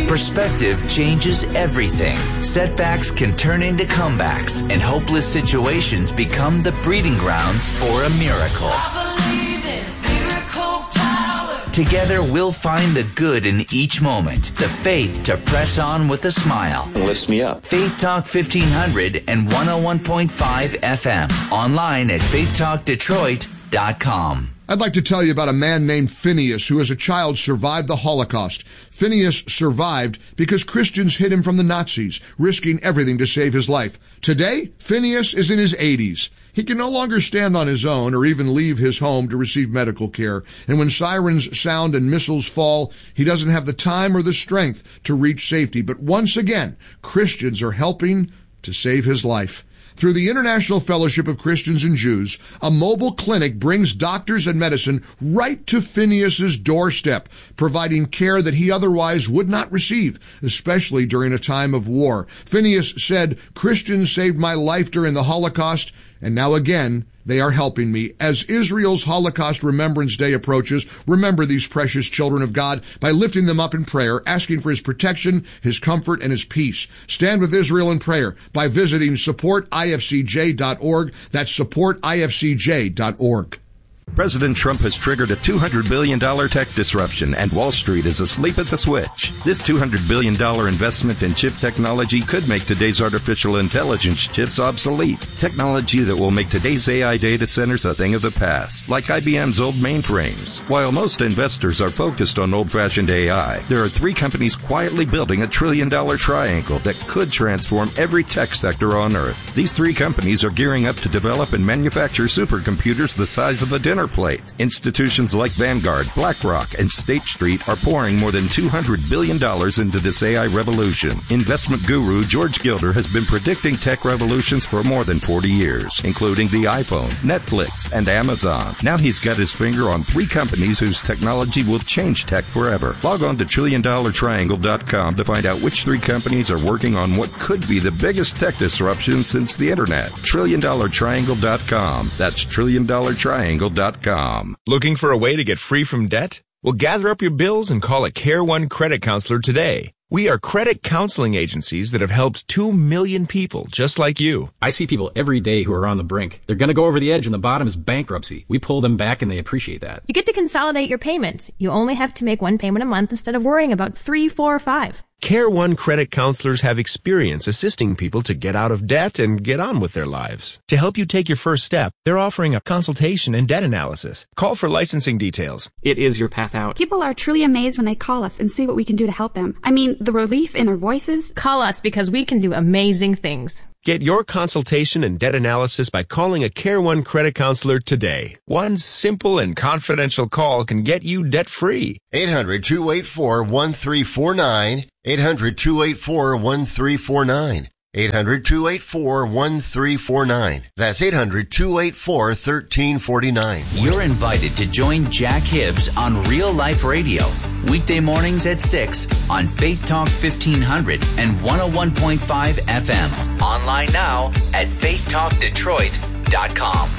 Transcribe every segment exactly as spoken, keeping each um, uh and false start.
Perspective changes everything. Setbacks can turn into comebacks, and hopeless situations become the breeding grounds for a miracle. I believe in miracle power. Together, we'll find the good in each moment, the faith to press on with a smile. And lifts me up. Faith Talk fifteen hundred and one oh one point five F M. Online at faith talk detroit dot com. I'd like to tell you about a man named Phineas who as a child survived the Holocaust. Phineas survived because Christians hid him from the Nazis, risking everything to save his life. Today, Phineas is in his eighties. He can no longer stand on his own or even leave his home to receive medical care. And when sirens sound and missiles fall, he doesn't have the time or the strength to reach safety. But once again, Christians are helping to save his life. Through the International Fellowship of Christians and Jews, a mobile clinic brings doctors and medicine right to Phineas's doorstep, providing care that he otherwise would not receive, especially during a time of war. Phineas said, "Christians saved my life during the Holocaust, and now again, they are helping me." As Israel's Holocaust Remembrance Day approaches, remember these precious children of God by lifting them up in prayer, asking for his protection, his comfort, and his peace. Stand with Israel in prayer by visiting support I F C J dot org. That's support I F C J dot org. President Trump has triggered a two hundred billion dollars tech disruption, and Wall Street is asleep at the switch. This two hundred billion dollars investment in chip technology could make today's artificial intelligence chips obsolete. Technology that will make today's A I data centers a thing of the past, like I B M's old mainframes. While most investors are focused on old-fashioned A I, there are three companies quietly building a trillion-dollar triangle that could transform every tech sector on Earth. These three companies are gearing up to develop and manufacture supercomputers the size of a dinner plate. Institutions like Vanguard, BlackRock, and State Street are pouring more than two hundred billion dollars into this A I revolution. Investment guru George Gilder has been predicting tech revolutions for more than forty years, including the iPhone, Netflix, and Amazon. Now he's got his finger on three companies whose technology will change tech forever. Log on to trillion dollar triangle dot com to find out which three companies are working on what could be the biggest tech disruption since the internet. trillion dollar triangle dot com. That's trillion dollar triangle dot com. Looking for a way to get free from debt? Well, gather up your bills and call a Care One credit counselor today. We are credit counseling agencies that have helped two million people just like you. I see people every day who are on the brink. They're going to go over the edge and the bottom is bankruptcy. We pull them back and they appreciate that. You get to consolidate your payments. You only have to make one payment a month instead of worrying about three, four, or five. Care One credit counselors have experience assisting people to get out of debt and get on with their lives. To help you take your first step, they're offering a consultation and debt analysis. Call for licensing details. It is your path out. People are truly amazed when they call us and see what we can do to help them. I mean, the relief in our voices. Call us because we can do amazing things. Get your consultation and debt analysis by calling a Care One credit counselor today. One simple and confidential call can get you debt-free. eight hundred, two eight four, one three four nine. eight hundred, two eight four, one three four nine. eight hundred, two eight four, one three four nine. That's eight hundred, two eight four, one three four nine. You're invited to join Jack Hibbs on Real Life Radio, weekday mornings at six on Faith Talk fifteen hundred and one oh one point five F M. Online now at faith talk detroit dot com.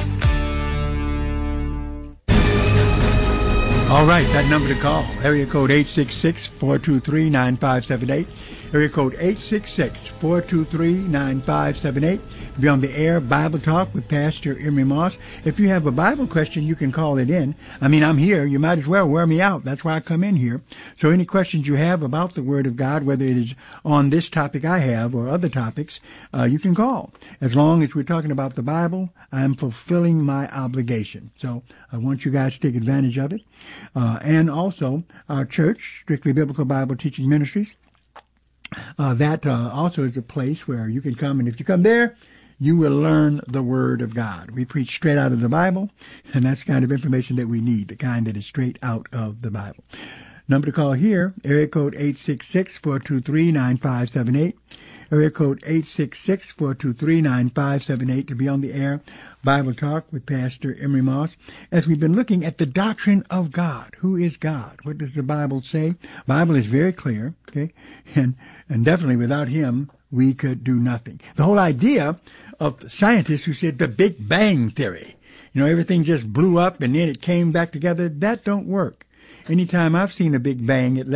All right, that number to call, area code eight six six, four two three, nine five seven eight. Area code eight six six, four two three, nine five seven eight. Be on the air, Bible Talk with Pastor Emery Moss. If you have a Bible question, you can call it in. I mean, I'm here. You might as well wear me out. That's why I come in here. So any questions you have about the Word of God, whether it is on this topic I have or other topics, uh, you can call. As long as we're talking about the Bible, I'm fulfilling my obligation. So I want you guys to take advantage of it. Uh, and also our church, Strictly Biblical Bible Teaching Ministries. Uh, that uh, also is a place where you can come, and if you come there, you will learn the Word of God. We preach straight out of the Bible, and that's the kind of information that we need, the kind that is straight out of the Bible. Number to call here, area code eight six six, four two three, nine five seven eight. Area code eight six six, four two three, nine five seven eight to be on the air. Bible Talk with Pastor Emery Moss. As we've been looking at the doctrine of God. Who is God? What does the Bible say? Bible is very clear, okay? And, and definitely without Him, we could do nothing. The whole idea of scientists who said the Big Bang Theory, you know, everything just blew up and then it came back together, that don't work. Anytime I've seen a Big Bang, it left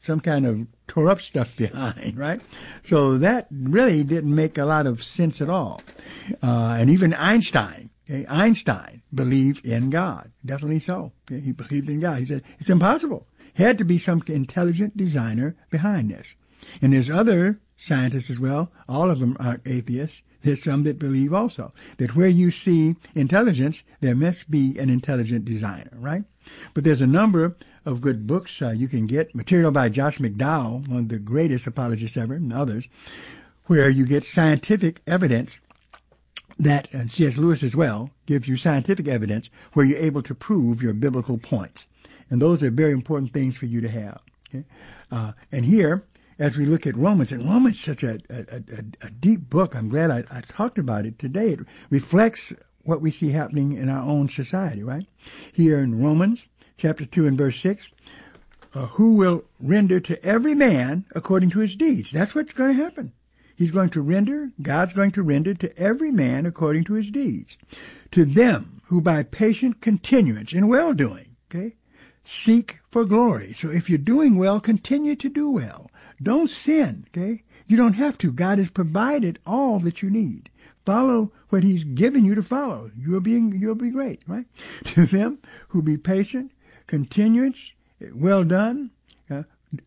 some kind of tore up stuff behind, right? So that really didn't make a lot of sense at all. Uh, and even Einstein, okay, Einstein believed in God. Definitely so. Okay? He believed in God. He said, it's impossible. Had to be some intelligent designer behind this. And there's other scientists as well. All of them aren't atheists. There's some that believe also that where you see intelligence, there must be an intelligent designer, right? But there's a number of good books uh, you can get. Material by Josh McDowell, one of the greatest apologists ever, and others, where you get scientific evidence that, and C S Lewis as well, gives you scientific evidence where you're able to prove your biblical points. And those are very important things for you to have. Okay? Uh, and here, as we look at Romans, and Romans is such a, a, a, a deep book. I'm glad I, I talked about it today. It reflects what we see happening in our own society, right? Here in Romans chapter two and verse six, uh, who will render to every man according to his deeds. That's what's going to happen. He's going to render, God's going to render to every man according to his deeds. To them who by patient continuance in well-doing, okay, seek for glory. So if you're doing well, continue to do well. Don't sin, okay? You don't have to. God has provided all that you need. Follow what he's given you to follow. You'll be, you'll be great, right? To them who be patient, continuance, well done, uh,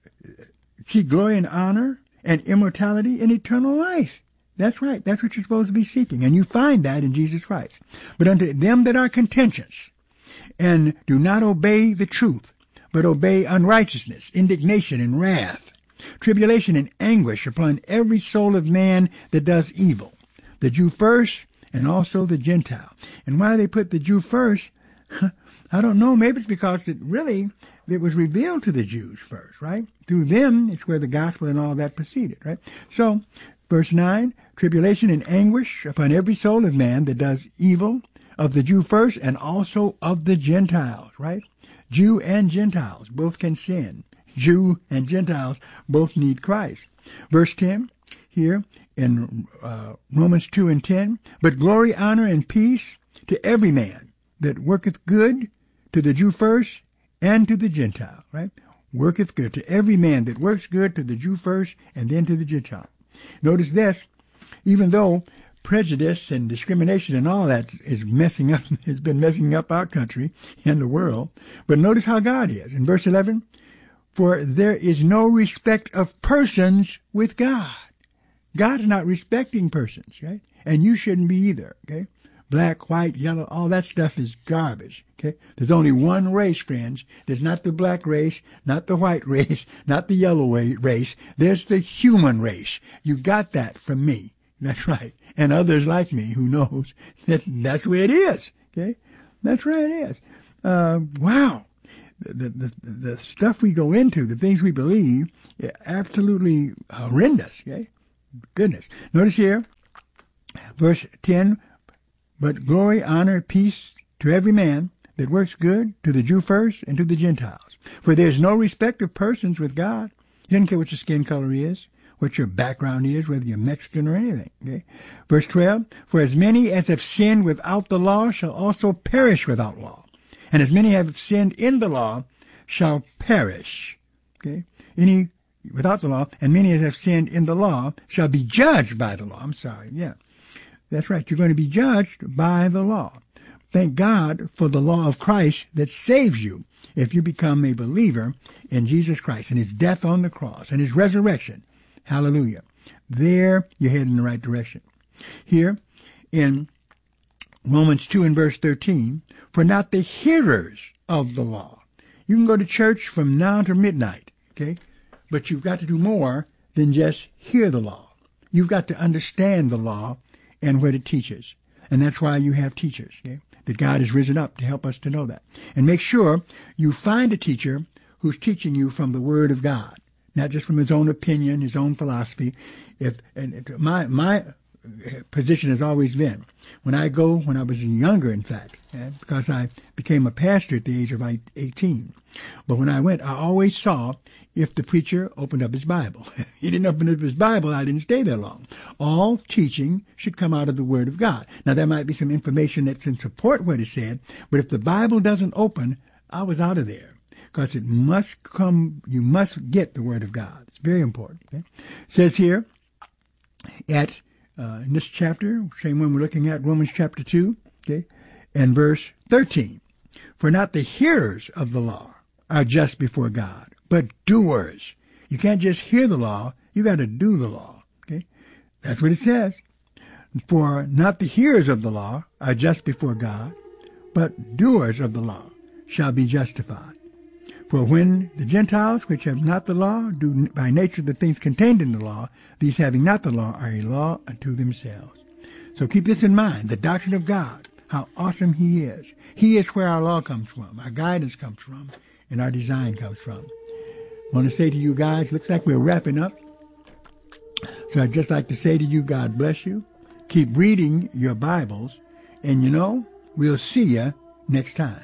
seek glory and honor and immortality and eternal life. That's right. That's what you're supposed to be seeking. And you find that in Jesus Christ. But unto them that are contentious and do not obey the truth, but obey unrighteousness, indignation and wrath, tribulation and anguish upon every soul of man that does evil, the Jew first and also the Gentile. And why they put the Jew first, I don't know. Maybe it's because it really, it was revealed to the Jews first, right? Through them, it's where the gospel and all that proceeded, right? So, verse nine, tribulation and anguish upon every soul of man that does evil, of the Jew first and also of the Gentiles, right? Jew and Gentiles both can sin. Jew and Gentiles both need Christ. Verse ten, here in uh, Romans two and ten, but glory, honor, and peace to every man that worketh good, to the Jew first and to the Gentile, right? Worketh good to every man that works good, to the Jew first and then to the Gentile. Notice this, even though prejudice and discrimination and all that is messing up, has been messing up our country and the world, but notice how God is. In verse eleven, for there is no respect of persons with God. God's not respecting persons, right? And you shouldn't be either, okay? Black, white, yellow, all that stuff is garbage, okay? There's only one race, friends. There's not the black race, not the white race, not the yellow race. There's the human race. You got that from me. That's right. And others like me who knows that that's the way it is, okay? That's right, it is. Uh, wow. The, the, the stuff we go into, the things we believe, absolutely horrendous, okay? Goodness. Notice here, verse ten, but glory, honor, peace to every man that works good, to the Jew first and to the Gentiles. For there is no respect of persons with God. He doesn't care what your skin color is, what your background is, whether you're Mexican or anything, okay? Verse twelve, for as many as have sinned without the law shall also perish without law. And as many have sinned in the law shall perish. Okay? Any without the law, and many as have sinned in the law shall be judged by the law. I'm sorry. Yeah. That's right. You're going to be judged by the law. Thank God for the law of Christ that saves you if you become a believer in Jesus Christ and his death on the cross and his resurrection. Hallelujah. There you're heading in the right direction. Here in Romans two and verse thirteen, for not the hearers of the law. You can go to church from now to midnight, okay? But you've got to do more than just hear the law. You've got to understand the law and what it teaches. And that's why you have teachers, okay? That God has risen up to help us to know that. And make sure you find a teacher who's teaching you from the Word of God, not just from his own opinion, his own philosophy. If and my my position has always been, when I go, when I was younger, in fact, because I became a pastor at the age of eighteen. But when I went, I always saw if the preacher opened up his Bible. He didn't open up his Bible, I didn't stay there long. All teaching should come out of the Word of God. Now, there might be some information that's in support what is said, but if the Bible doesn't open, I was out of there. because it must come, you must get the Word of God. It's very important. Okay? It says here at, uh, in this chapter, same one we're looking at, Romans chapter two, okay, and verse thirteen. For not the hearers of the law are just before God, but doers. You can't just hear the law, you got to do the law. Okay? That's what it says. For not the hearers of the law are just before God, but doers of the law shall be justified. For when the Gentiles, which have not the law, do by nature the things contained in the law, these having not the law are a law unto themselves. So keep this in mind, the doctrine of God, how awesome He is. He is where our law comes from, our guidance comes from, and our design comes from. I want to say to you guys, looks like we're wrapping up. So I'd just like to say to you, God bless you. Keep reading your Bibles, and you know, we'll see you next time.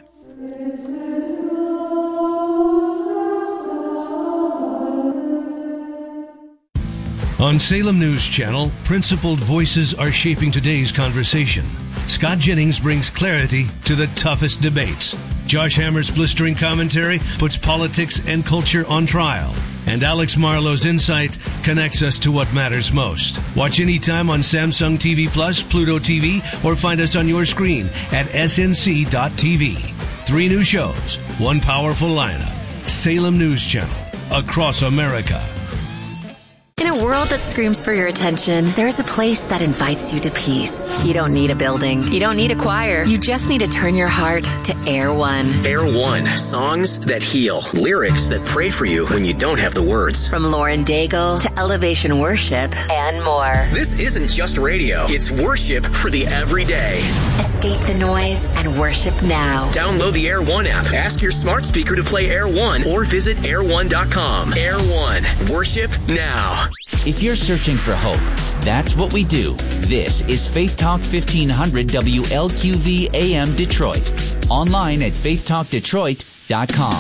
On Salem News Channel, principled voices are shaping today's conversation. Scott Jennings brings clarity to the toughest debates. Josh Hammer's blistering commentary puts politics and culture on trial. And Alex Marlowe's insight connects us to what matters most. Watch anytime on Samsung T V Plus, Pluto T V, or find us on your screen at S N C dot T V. Three new shows, one powerful lineup. Salem News Channel, across America. In a world that screams for your attention, there's a place that invites you to peace. You don't need a building. You don't need a choir. You just need to turn your heart to Air One. Air One. Songs that heal. Lyrics that pray for you when you don't have the words. From Lauren Daigle to Elevation Worship and more. This isn't just radio. It's worship for the everyday. Escape the noise and worship now. Download the Air One app. Ask your smart speaker to play Air One or visit air one dot com. Air One. Worship now. If you're searching for hope, that's what we do. This is Faith Talk fifteen hundred W L Q V A M Detroit. Online at faith talk detroit dot com.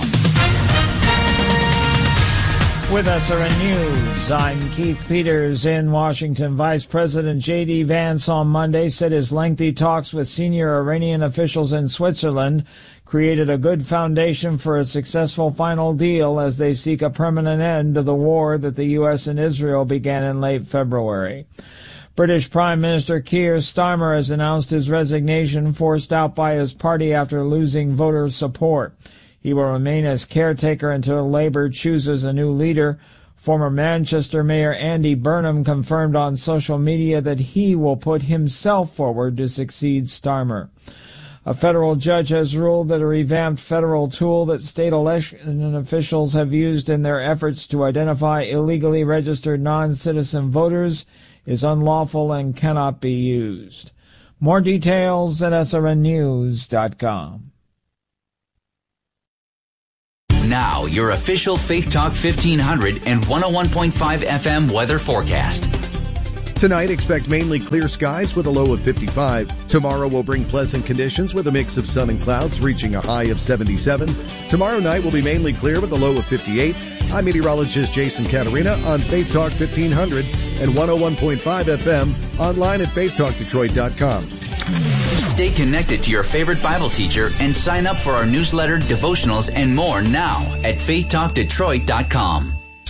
With S R N News, I'm Keith Peters in Washington. Vice President J D Vance on Monday said his lengthy talks with senior Iranian officials in Switzerland created a good foundation for a successful final deal as they seek a permanent end to the war that the U S and Israel began in late February. British Prime Minister Keir Starmer has announced his resignation, forced out by his party after losing voter support. He will remain as caretaker until Labour chooses a new leader. Former Manchester Mayor Andy Burnham confirmed on social media that he will put himself forward to succeed Starmer. A federal judge has ruled that a revamped federal tool that state election officials have used in their efforts to identify illegally registered non-citizen voters is unlawful and cannot be used. More details at S R N news dot com. Now, your official Faith Talk fifteen hundred and one oh one point five F M weather forecast. Tonight, expect mainly clear skies with a low of fifty-five. Tomorrow will bring pleasant conditions with a mix of sun and clouds, reaching a high of seventy-seven. Tomorrow night will be mainly clear with a low of fifty-eight. I'm meteorologist Jason Caterina on Faith Talk fifteen hundred and one oh one point five F M, online at faith talk detroit dot com. Stay connected to your favorite Bible teacher and sign up for our newsletter, devotionals, and more now at faith talk detroit dot com.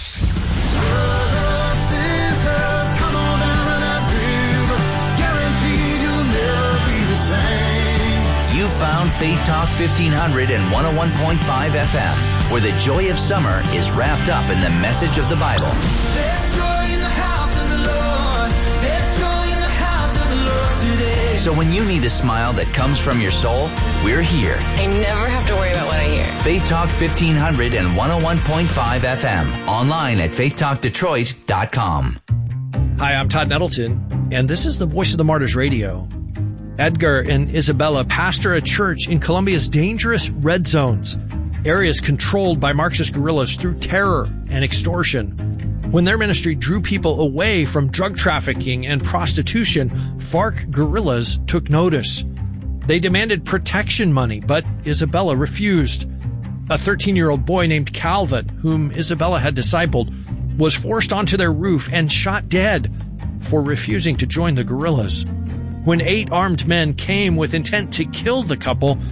You found Faith Talk fifteen hundred and one oh one point five F M, where the joy of summer is wrapped up in the message of the Bible. There's joy in the house of the Lord. There's joy in the house of the Lord today. So when you need a smile that comes from your soul, we're here. I never have to worry about what I hear. Faith Talk fifteen hundred and one oh one point five F M, online at faith talk detroit dot com. Hi, I'm Todd Nettleton, and this is the Voice of the Martyrs Radio. Edgar and Isabella pastor a church in Colombia's dangerous red zones, areas controlled by Marxist guerrillas through terror and extortion. When their ministry drew people away from drug trafficking and prostitution, FARC guerrillas took notice. They demanded protection money, but Isabella refused. A thirteen-year-old boy named Calvin, whom Isabella had discipled, was forced onto their roof and shot dead for refusing to join the guerrillas. When eight armed men came with intent to kill the couple,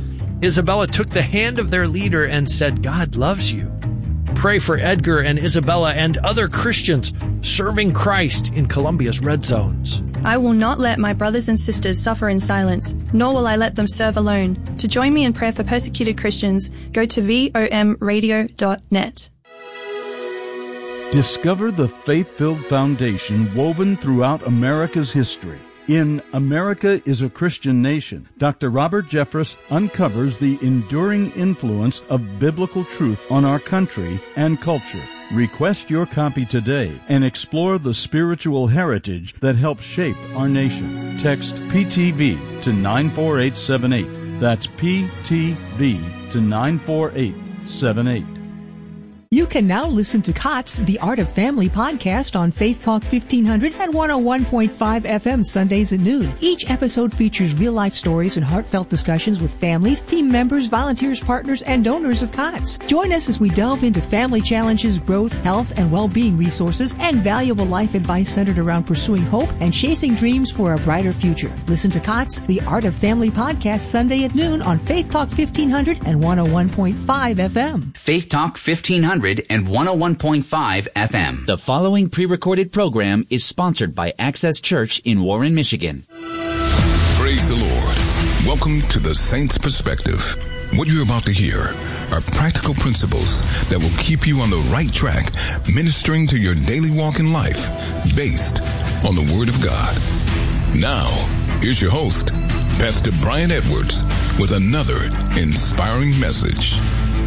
Isabella took the hand of their leader and said, God loves you. Pray for Edgar and Isabella and other Christians serving Christ in Columbia's red zones. I will not let my brothers and sisters suffer in silence, nor will I let them serve alone. To join me in prayer for persecuted Christians, go to V O M radio dot net. Discover the faith-filled foundation woven throughout America's history. In America is a Christian Nation, Doctor Robert Jeffress uncovers the enduring influence of biblical truth on our country and culture. Request your copy today and explore the spiritual heritage that helped shape our nation. Text P T V to nine four eight seven eight. That's P T V to nine four eight seven eight. You can now listen to Cots, The Art of Family podcast on Faith Talk fifteen hundred and one oh one point five F M Sundays at noon. Each episode features real-life stories and heartfelt discussions with families, team members, volunteers, partners, and donors of Cots. Join us as we delve into family challenges, growth, health, and well-being resources, and valuable life advice centered around pursuing hope and chasing dreams for a brighter future. Listen to Cots, The Art of Family podcast Sunday at noon on Faith Talk fifteen hundred and one oh one point five F M. Faith Talk fifteen hundred and one oh one point five F M. The following pre-recorded program is sponsored by Access Church in Warren, Michigan. Praise the Lord. Welcome to the Saints Perspective. What you're about to hear are practical principles that will keep you on the right track, ministering to your daily walk in life, based on the Word of God. Now, here's your host, Pastor Brian Edwards, with another inspiring message.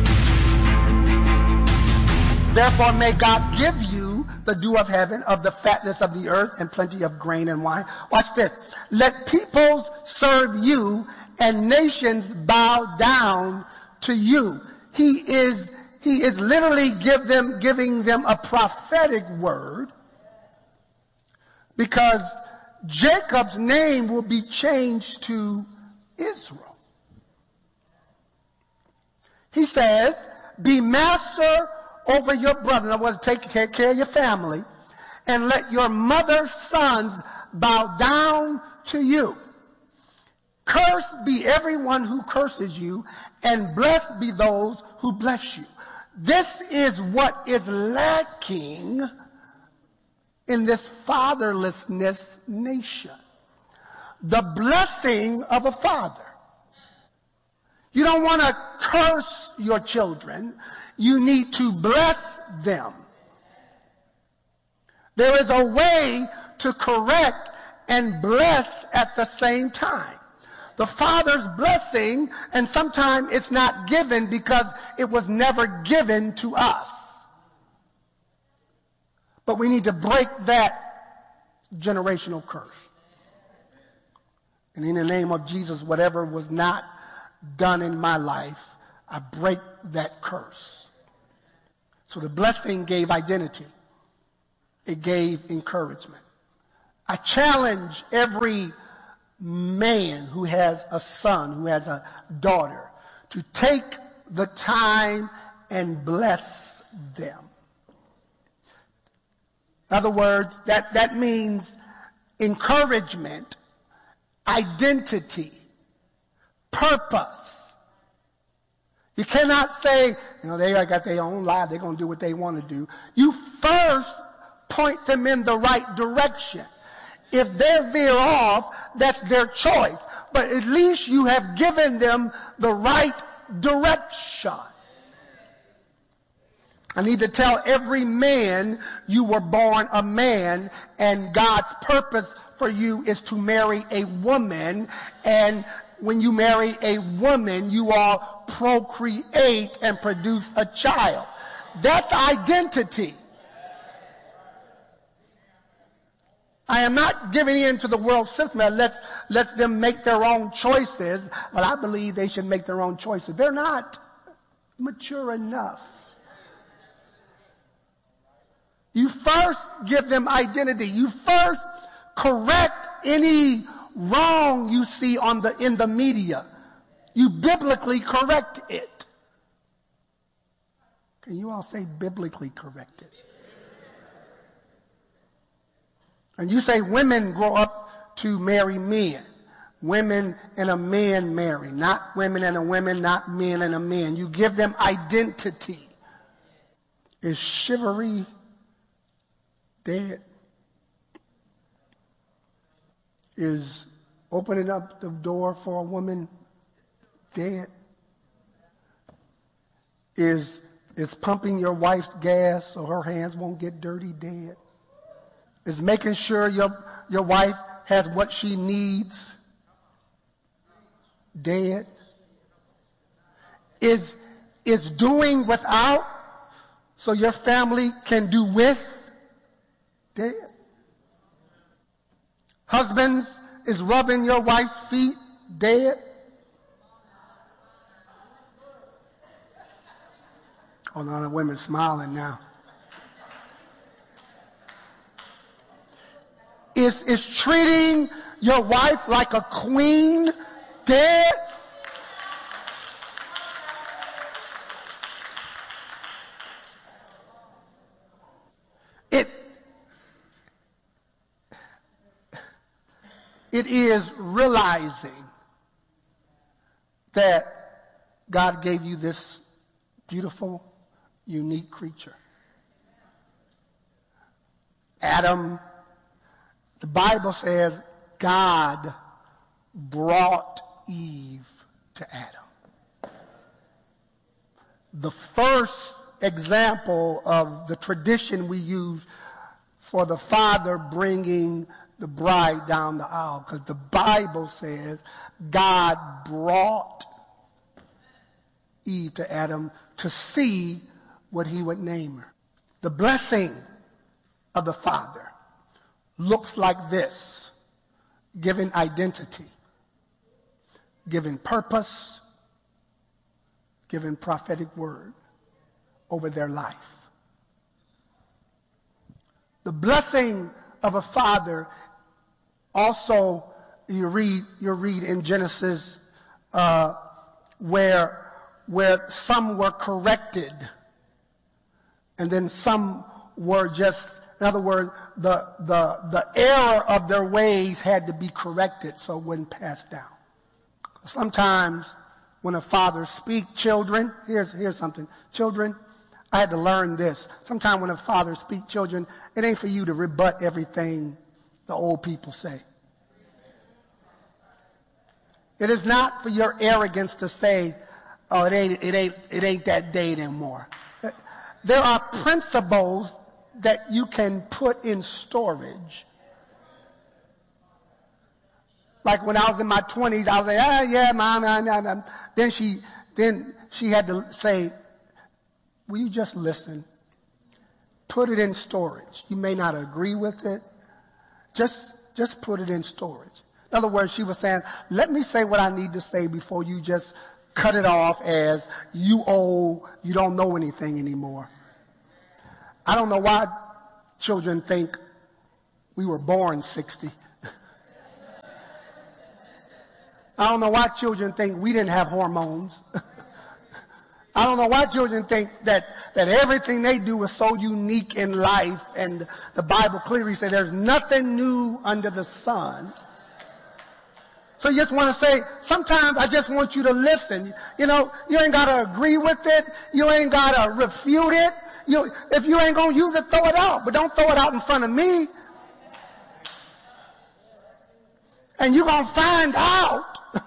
Therefore may God give you the dew of heaven, of the fatness of the earth, and plenty of grain and wine. Watch this. Let peoples serve you, and nations bow down to you. He is, he is literally give them, giving them a prophetic word, because Jacob's name will be changed to Israel. He says, be master over your brother. In other words, take care of your family, and let your mother's sons bow down to you. Cursed be everyone who curses you, and blessed be those who bless you. This is what is lacking in this fatherlessness nation. The blessing of a father. You don't want to curse your children. You need to bless them. There is a way to correct and bless at the same time. The Father's blessing, and sometimes it's not given because it was never given to us. But we need to break that generational curse. And in the name of Jesus, whatever was not done in my life, I break that curse. So the blessing gave identity. It gave encouragement. I challenge every man who has a son, who has a daughter, to take the time and bless them. In other words, that, that means encouragement, identity, purpose. You cannot say, you know, they got their own life, they're going to do what they want to do. You first point them in the right direction. If they veer off, that's their choice. But at least you have given them the right direction. I need to tell every man you were born a man, and God's purpose for you is to marry a woman, and when you marry a woman, you all procreate and produce a child. That's identity. I am not giving in to the world system that lets, lets them make their own choices, but I believe they should make their own choices. They're not mature enough. You first give them identity. You first correct any wrong you see on the in the media. You biblically correct it. Can you all say biblically corrected? And you say women grow up to marry men. women and a man marry, not women and a women, not men and a man. You give them identity. Is chivalry dead? Is opening up the door for a woman dead? Is, is pumping your wife's gas so her hands won't get dirty dead? Is making sure your, your wife has what she needs dead? Is, is doing without so your family can do with dead? Husbands, is rubbing your wife's feet dead? Oh, no, the women smiling now. Is, is treating your wife like a queen dead? It, it is realizing that God gave you this beautiful, unique creature. Adam, the Bible says God brought Eve to Adam. The first example of the tradition we use for the father bringing the bride down the aisle, because the Bible says God brought Eve to Adam to see what he would name her. The blessing of the father looks like this: giving identity, giving purpose, giving prophetic word over their life. The blessing of a father also, you read, you read in Genesis uh, where, where some were corrected and then some were just, in other words, the, the, the error of their ways had to be corrected so it wouldn't pass down. Sometimes when a father speaks, children, here's, here's something. Children, I had to learn this. Sometimes when a father speaks, children, it ain't for you to rebut everything the old people say. It is not for your arrogance to say, oh, it ain't, it ain't, it ain't that day anymore. There are principles that you can put in storage. Like when I was in my twenties, I was like, ah, yeah, mom, mom, mom, mom. Then she, then she had to say, will you just listen? Put it in storage. You may not agree with it. Just, just put it in storage. In other words, she was saying, let me say what I need to say before you just cut it off as you old, you don't know anything anymore. I don't know why children think we were born sixty. I don't know why children think we didn't have hormones. I don't know why children think that, that everything they do is so unique in life, and the Bible clearly says there's nothing new under the sun. So you just want to say, sometimes I just want you to listen. You know, you ain't got to agree with it. You ain't got to refute it. You, if you ain't going to use it, throw it out. But don't throw it out in front of me. And you're going to find out.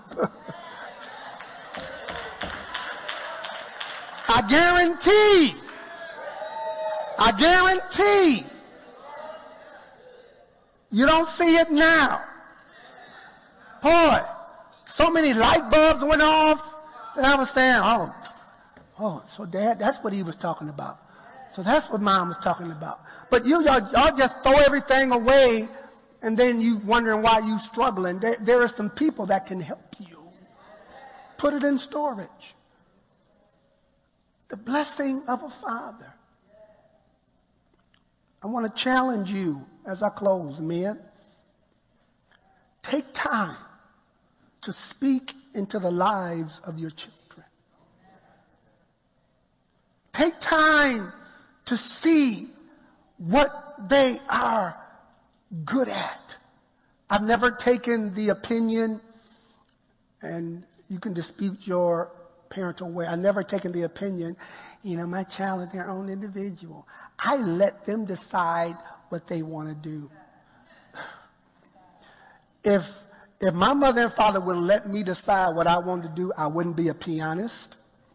I guarantee, I guarantee, you don't see it now. Boy, so many light bulbs went off that I was saying, oh, oh, so Dad, that's what he was talking about. So that's what Mom was talking about. But you, y'all, y'all just throw everything away, and then you wondering why you struggling. There, there are some people that can help you. Put it in storage. The blessing of a father. I want to challenge you as I close, men. Take time to speak into the lives of your children. Take time to see what they are good at. I've never taken the opinion And you can dispute your parental way. I've never taken the opinion, you know, my child is their own individual. I let them decide what they want to do. If if my mother and father would let me decide what I wanted to do, I wouldn't be a pianist.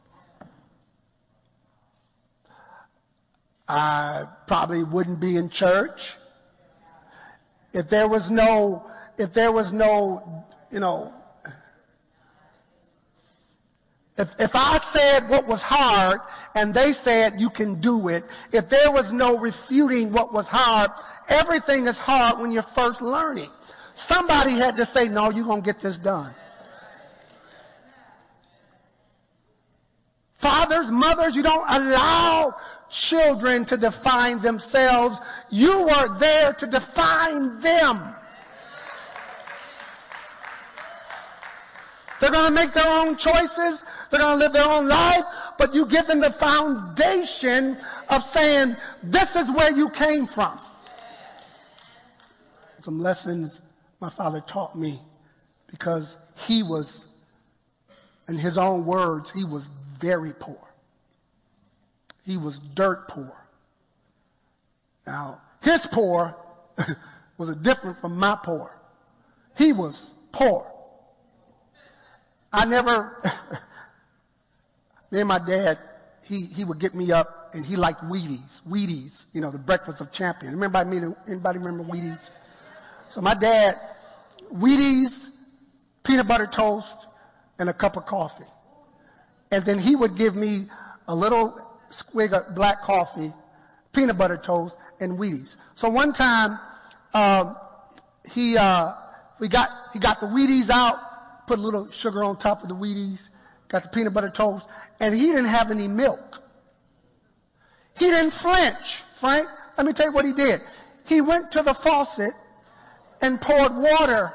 I probably wouldn't be in church. If there was no, if there was no, you know, if if I said what was hard and they said you can do it, if there was no refuting what was hard, everything is hard when you're first learning. Somebody had to say, no, you're going to get this done. Fathers, mothers, you don't allow children to define themselves. You are there to define them. They're going to make their own choices. They're going to live their own life. But you give them the foundation of saying, this is where you came from. Some lessons my father taught me, because he was, in his own words, he was very poor. He was dirt poor. Now, his poor was different from my poor. He was poor. I never, me and my dad, he, he would get me up, and he liked Wheaties. Wheaties, you know, the breakfast of champions. Remember, anybody remember Wheaties? So my dad, Wheaties, peanut butter toast, and a cup of coffee. And then he would give me a little squig of black coffee, peanut butter toast, and Wheaties. So one time, um, he uh, we got he got the Wheaties out, put a little sugar on top of the Wheaties, got the peanut butter toast, and he didn't have any milk. He didn't flinch, Frank. Let me tell you what he did. He went to the faucet and poured water.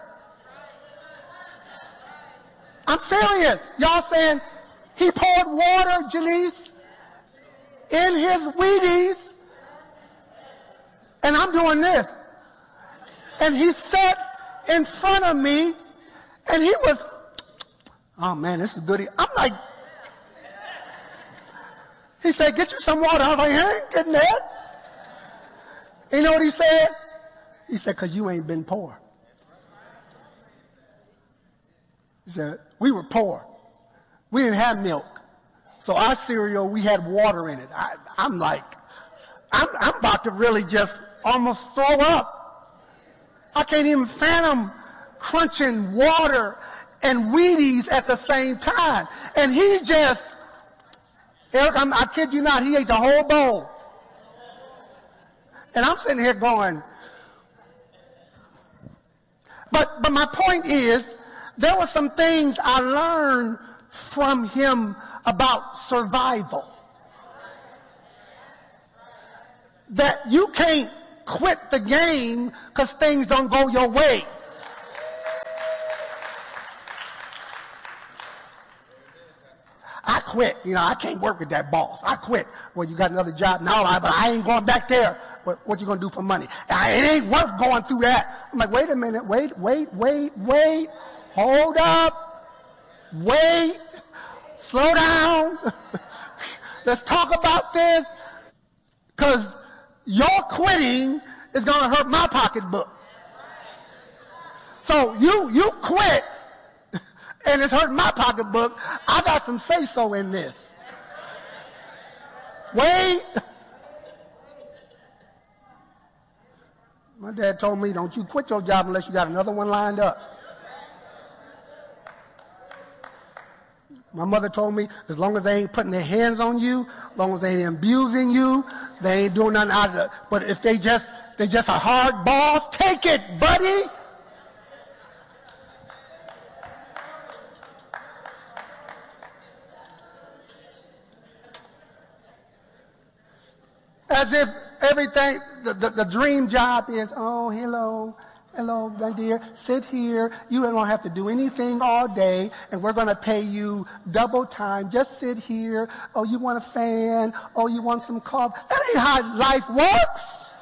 I'm serious. Y'all saying he poured water, Janice, in his Wheaties, and I'm doing this. And he sat in front of me, and he was, oh man, this is good. I'm like, he said, get you some water. I was like, I ain't getting that. You know what he said? He said, because you ain't been poor. He said, we were poor. We didn't have milk. So our cereal, we had water in it. I, I'm like, I'm, I'm about to really just almost throw up. I can't even fathom crunching water and Wheaties at the same time. And he just, Eric, I'm, I kid you not, he ate the whole bowl. And I'm sitting here going, but, but my point is, there were some things I learned from him about survival. That you can't quit the game because things don't go your way. I quit. You know, I can't work with that boss. I quit. Well, you got another job now, but I ain't going back there. What, what you going to do for money? It ain't worth going through that. I'm like, wait a minute. Wait, wait, wait, wait. Hold up. Wait. Slow down. Let's talk about this. Because your quitting is going to hurt my pocketbook. So you, you quit, and it's hurting my pocketbook. I got some say-so in this. Wait. My dad told me, don't you quit your job unless you got another one lined up. My mother told me, as long as they ain't putting their hands on you, as long as they ain't abusing you, they ain't doing nothing out of it. But if they just, they just a hard boss, take it, buddy. As if everything, the, the, the dream job is, oh, hello, hello, my dear, sit here. You don't have to do anything all day, and we're going to pay you double time. Just sit here. Oh, you want a fan? Oh, you want some coffee? That ain't how life works.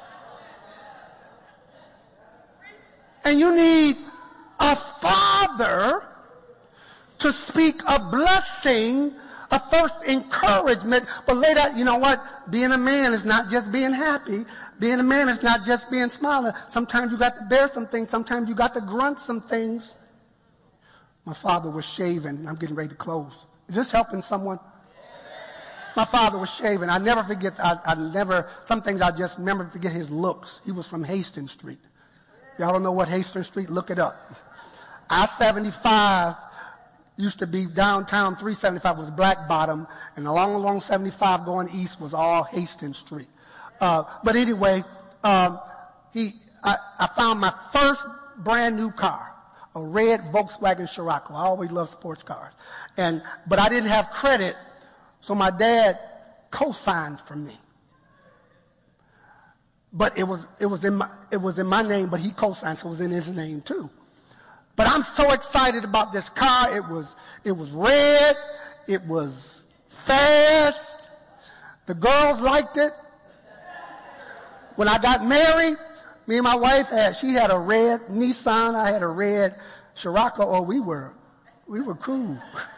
And you need a father to speak a blessing, a first encouragement, but later, you know what? Being a man is not just being happy. Being a man is not just being smiling. Sometimes you got to bear some things. Sometimes you got to grunt some things. My father was shaving. I'm getting ready to close. Is this helping someone? My father was shaving. I never forget, I, I never, some things I just remember forget his looks. He was from Hastings Street. Y'all don't know what Hastings Street? Look it up. I seventy-five used to be downtown. three seventy-five was Black Bottom, and along along seventy-five going east was all Hastings Street. Uh, but anyway, um, he, I, I found my first brand new car, a red Volkswagen Scirocco. I always loved sports cars, and but I didn't have credit, so my dad co-signed for me. But it was it was in my it was in my name, but he co-signed, so it was in his name too. But I'm so excited about this car. It was it was red. It was fast. The girls liked it. When I got married, me and my wife had she had a red Nissan. I had a red Scirocco. Oh, we were we were cool.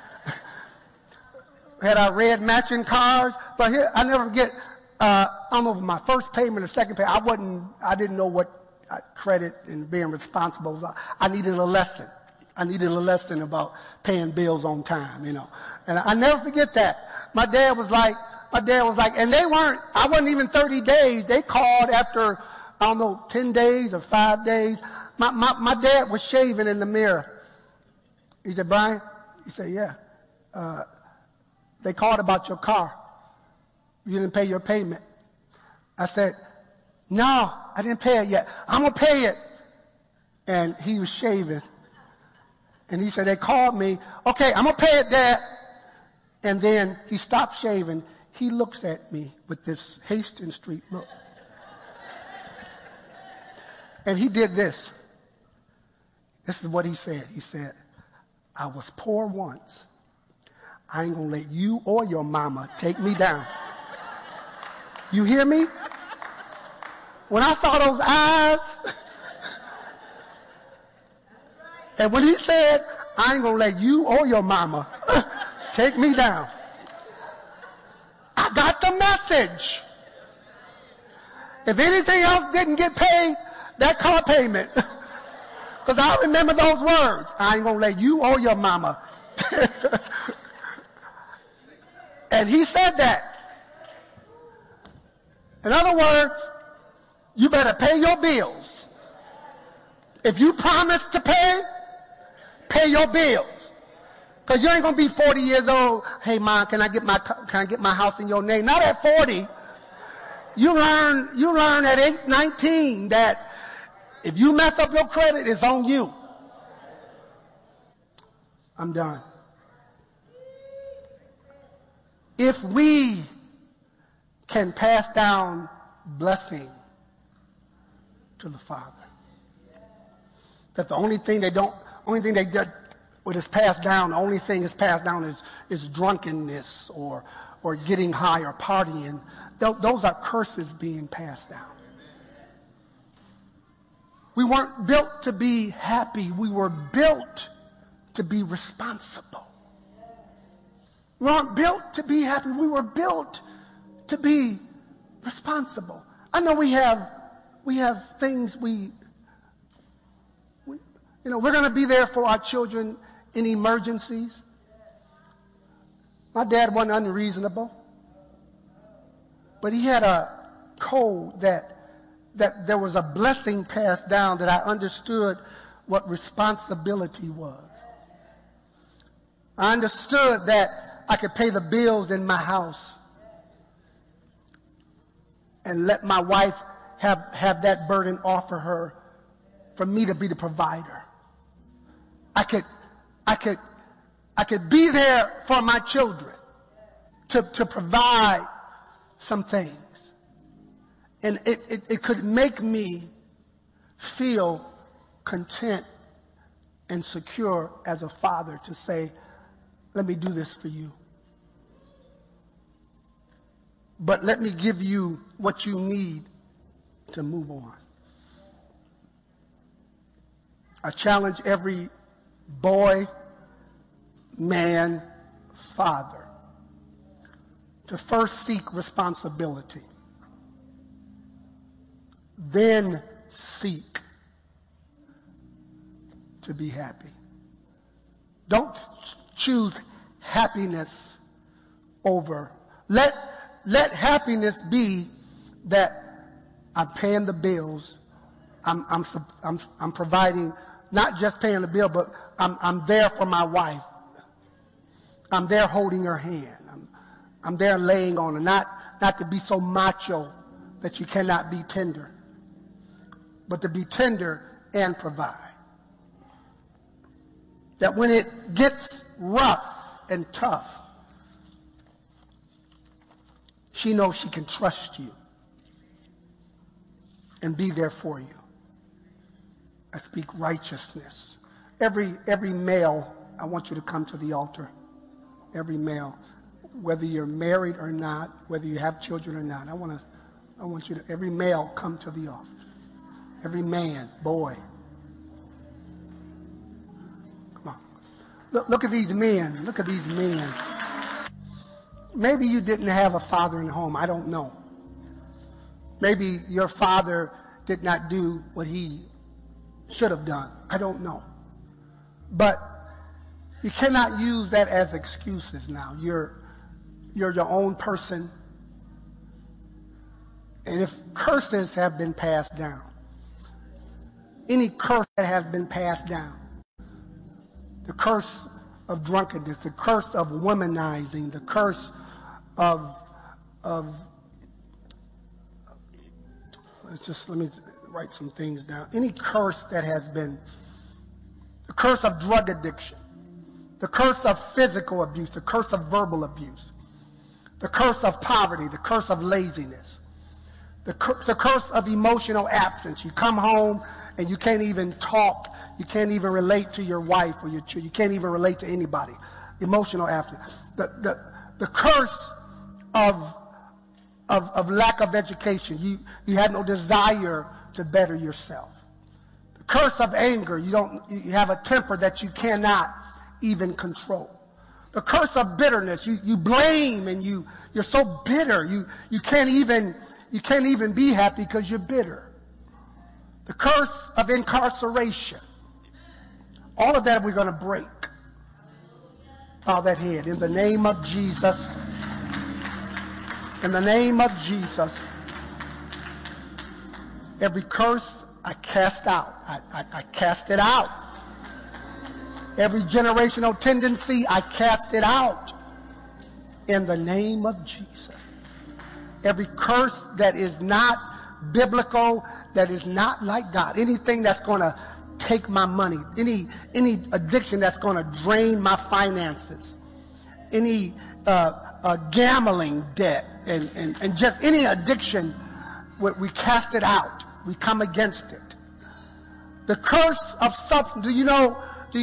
Had our red matching cars. But here I never forget. Uh, I don't know if my first payment or second payment. I wasn't. I didn't know what credit and being responsible. I needed a lesson. I needed a lesson about paying bills on time, you know. And I never forget that. My dad was like, my dad was like, and they weren't, I wasn't even thirty days. They called after, I don't know, ten days or five days. My, my, my dad was shaving in the mirror. He said, Brian, he said, yeah, uh, they called about your car. You didn't pay your payment. I said, no, I didn't pay it yet. I'm going to pay it. And he was shaving. And he said, they called me. Okay, I'm going to pay it, Dad. And then he stopped shaving. He looks at me with this Hastings Street look. And he did this. This is what he said. He said, I was poor once. I ain't going to let you or your mama take me down. You hear me? When I saw those eyes, and when he said, I ain't going to let you or your mama take me down, I got the message. If anything else didn't get paid, that car payment, because I remember those words, I ain't going to let you or your mama. And he said that. In other words, you better pay your bills. If you promise to pay, pay your bills. Because you ain't going to be forty years old. Hey, Mom, can I get my can I get my house in your name? Not at forty. You learn, you learn at eight, nineteen that if you mess up your credit, it's on you. I'm done. If we can pass down blessing to the Father, that the only thing they don't, only thing they did, what is passed down, the only thing is passed down is, is drunkenness or, or getting high or partying. Th- those are curses being passed down. We weren't built to be happy. We were built to be responsible. We weren't built to be happy. We were built to be responsible. I know we have, we have things we, we you know, we're going to be there for our children in emergencies. My dad wasn't unreasonable, but he had a code that that there was a blessing passed down, that I understood what responsibility was. I understood that I could pay the bills in my house and let my wife have, have that burden off of her for me to be the provider. I could, I could, I could be there for my children to, to provide some things. And it, it, it could make me feel content and secure as a father to say, let me do this for you. But let me give you what you need to move on. I challenge every boy, man, father, to first seek responsibility, then seek to be happy. Don't choose happiness over. Let, let happiness be that I'm paying the bills. I'm, I'm, I'm, I'm providing, not just paying the bill, but I'm, I'm there for my wife. I'm there holding her hand. I'm, I'm there laying on her. Not, not to be so macho that you cannot be tender, but to be tender and provide. That when it gets rough and tough, she knows she can trust you and be there for you. I speak righteousness. Every, every male, I want you to come to the altar. Every male, whether you're married or not, whether you have children or not, I want to, I want you to, every male come to the altar. Every man, boy. Come on. Look, look at these men. Look at these men. Maybe you didn't have a father in the home. I don't know. Maybe your father did not do what he should have done. I don't know. But you cannot use that as excuses now. You're, you're your own person. And if curses have been passed down, any curse that has been passed down, the curse of drunkenness, the curse of womanizing, the curse of, of let's just, let me write some things down. Any curse that has been, the curse of drug addiction, the curse of physical abuse, the curse of verbal abuse, the curse of poverty, the curse of laziness, the, cur- the curse of emotional absence. You come home and you can't even talk, you can't even relate to your wife or your children, you can't even relate to anybody. Emotional absence. The, the, the curse of, of, of lack of education. You, you had no desire to better yourself. The curse of anger. You don't, you have a temper that you cannot even control. The curse of bitterness. You, you blame and you, you're so bitter. You, you can't even, you can't even be happy because you're bitter. The curse of incarceration. All of that we're going to break. Bow that head in the name of Jesus. In the name of Jesus. Every curse I cast out. I, I, I cast it out. Every generational tendency, I cast it out. In the name of Jesus. Every curse that is not biblical, that is not like God. Anything that's going to take my money. Any, any addiction that's going to drain my finances. Any uh, uh, gambling debt. And, and, and just any addiction, we, we cast it out. We come against it. The curse of substance. Do you know